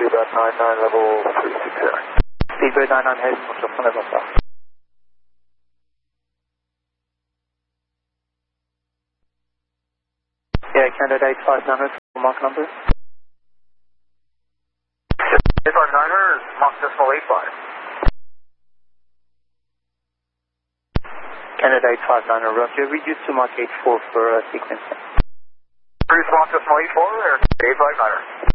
Speedbird 99 level 360. Speedbird 99 head, sur son avanceur. Yeah, Canada 859, mark number. 859er, Mach decimal 85. Canada 859, roger. Reduce to Mach 84 for sequencing. Cruise Mach decimal 84 or 859er?